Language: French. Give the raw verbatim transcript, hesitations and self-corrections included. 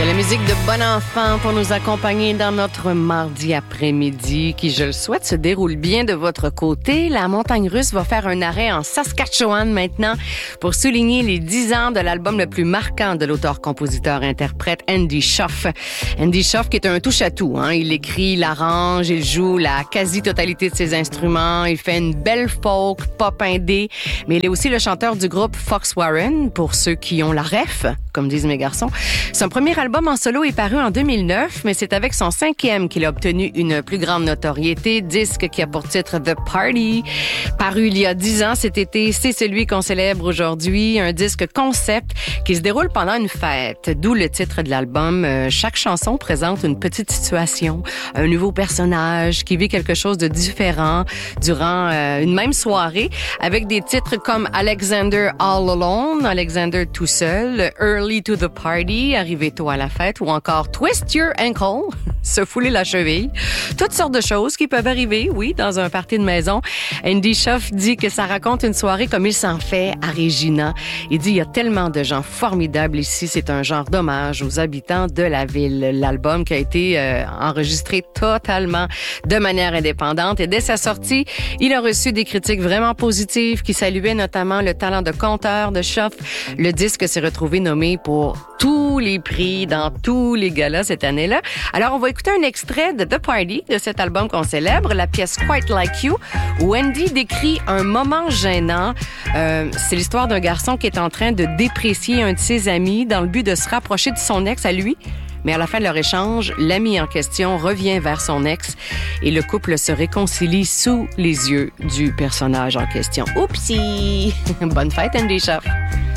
C'est la musique de Bon Enfant pour nous accompagner dans notre mardi après-midi qui, je le souhaite, se déroule bien de votre côté. La montagne russe va faire un arrêt en Saskatchewan maintenant pour souligner les dix ans de l'album le plus marquant de l'auteur-compositeur-interprète Andy Schaaf. Andy Schaaf qui est un touche-à-tout, hein. Il écrit, il arrange, il joue la quasi-totalité de ses instruments. Il fait une belle folk, pop indé, mais il est aussi le chanteur du groupe Fox Warren, pour ceux qui ont la ref, comme disent mes garçons. Son premier album en solo est paru en deux mille neuf, mais c'est avec son cinquième qu'il a obtenu une plus grande notoriété, disque qui a pour titre The Party. Paru il y a dix ans cet été, c'est celui qu'on célèbre aujourd'hui, un disque concept qui se déroule pendant une fête, d'où le titre de l'album. Chaque chanson présente une petite situation, un nouveau personnage qui vit quelque chose de différent durant euh, une même soirée, avec des titres comme Alexander All Alone, Alexander tout seul, Early to the Party, arrivé tôt à la fête, ou encore Twist Your Ankle, se fouler la cheville. Toutes sortes de choses qui peuvent arriver, oui, dans un party de maison. Andy Schaaf dit que ça raconte une soirée comme il s'en fait à Regina. Il dit il y a tellement de gens formidables ici, c'est un genre d'hommage aux habitants de la ville. L'album qui a été euh, enregistré totalement de manière indépendante et dès sa sortie, il a reçu des critiques vraiment positives qui saluaient notamment le talent de conteur de Schaaf. Le disque s'est retrouvé nommé pour tous les prix dans tous les galas cette année-là. Alors, on va écouter un extrait de The Party, de cet album qu'on célèbre, la pièce Quite Like You, où Andy décrit un moment gênant. Euh, c'est l'histoire d'un garçon qui est en train de déprécier un de ses amis dans le but de se rapprocher de son ex à lui. Mais à la fin de leur échange, l'ami en question revient vers son ex et le couple se réconcilie sous les yeux du personnage en question. Oupsie! Bonne fête, Andy Schaaf!